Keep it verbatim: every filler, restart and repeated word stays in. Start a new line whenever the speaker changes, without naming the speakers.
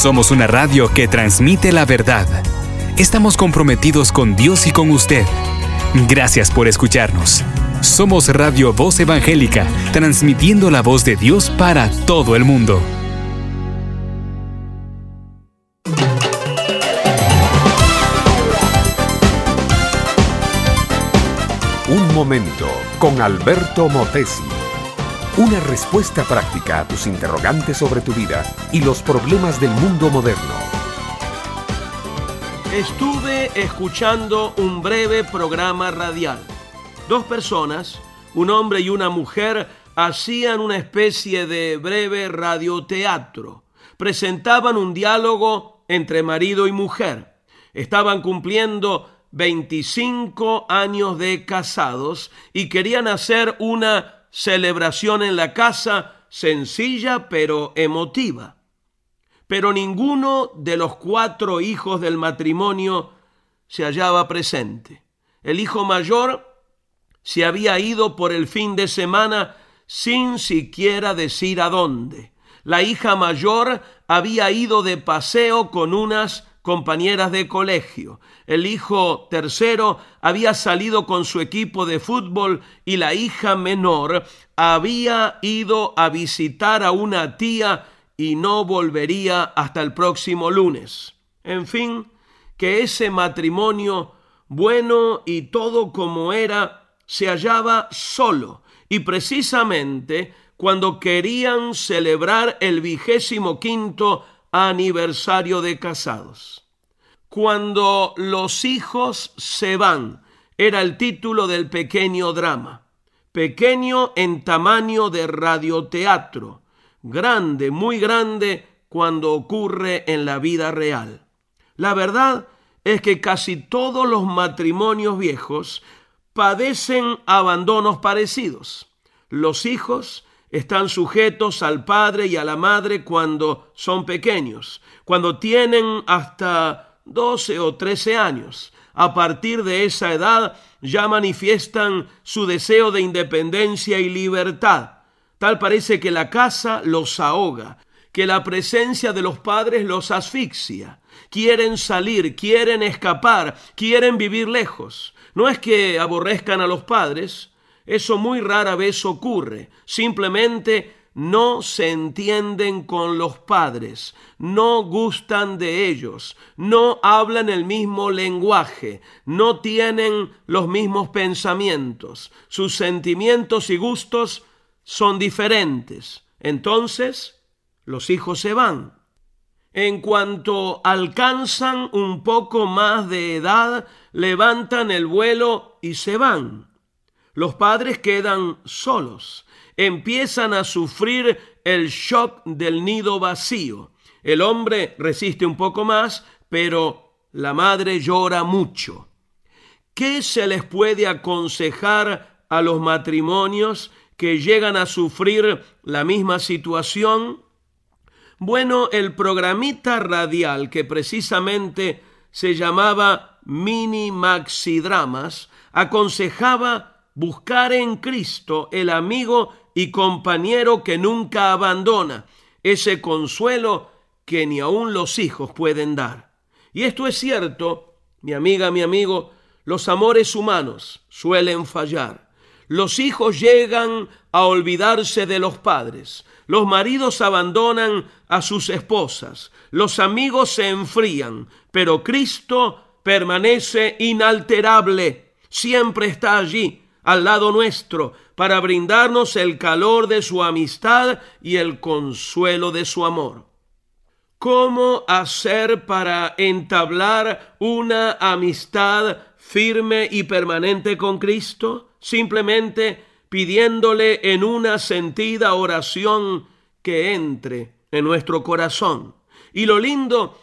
Somos una radio que transmite la verdad. Estamos comprometidos con Dios y con usted. Gracias por escucharnos. Somos Radio Voz Evangélica, transmitiendo la voz de Dios para todo el mundo.
Un momento con Alberto Motesi. Una respuesta práctica a tus interrogantes sobre tu vida y los problemas del mundo moderno.
Estuve escuchando un breve programa radial. Dos personas, un hombre y una mujer, hacían una especie de breve radioteatro. Presentaban un diálogo entre marido y mujer. Estaban cumpliendo veinticinco años de casados y querían hacer una celebración en la casa, sencilla pero emotiva. Pero ninguno de los cuatro hijos del matrimonio se hallaba presente. El hijo mayor se había ido por el fin de semana sin siquiera decir a dónde. La hija mayor había ido de paseo con unas compañeras de colegio. El hijo tercero había salido con su equipo de fútbol y la hija menor había ido a visitar a una tía y no volvería hasta el próximo lunes. En fin, que ese matrimonio, bueno y todo como era, se hallaba solo, y precisamente cuando querían celebrar el vigésimo quinto aniversario de casados. Cuando los hijos se van, era el título del pequeño drama. Pequeño en tamaño de radioteatro, grande, muy grande cuando ocurre en la vida real. La verdad es que casi todos los matrimonios viejos padecen abandonos parecidos. Los hijos están sujetos al padre y a la madre cuando son pequeños, cuando tienen hasta doce o trece años. A partir de esa edad ya manifiestan su deseo de independencia y libertad. Tal parece que la casa los ahoga, que la presencia de los padres los asfixia. Quieren salir, quieren escapar, quieren vivir lejos. No es que aborrezcan a los padres, eso muy rara vez ocurre. Simplemente no se entienden con los padres, no gustan de ellos, no hablan el mismo lenguaje, no tienen los mismos pensamientos, sus sentimientos y gustos son diferentes. Entonces, los hijos se van. En cuanto alcanzan un poco más de edad, levantan el vuelo y se van. Los padres quedan solos. Empiezan a sufrir el shock del nido vacío. El hombre resiste un poco más, pero la madre llora mucho. ¿Qué se les puede aconsejar a los matrimonios que llegan a sufrir la misma situación? Bueno, el programita radial que precisamente se llamaba Mini Maxi Dramas aconsejaba buscar en Cristo el amigo y compañero que nunca abandona, ese consuelo que ni aun los hijos pueden dar. Y esto es cierto, mi amiga, mi amigo, los amores humanos suelen fallar. Los hijos llegan a olvidarse de los padres, los maridos abandonan a sus esposas, los amigos se enfrían, pero Cristo permanece inalterable, siempre está allí, al lado nuestro, para brindarnos el calor de su amistad y el consuelo de su amor. ¿Cómo hacer para entablar una amistad firme y permanente con Cristo? Simplemente pidiéndole en una sentida oración que entre en nuestro corazón. Y lo lindo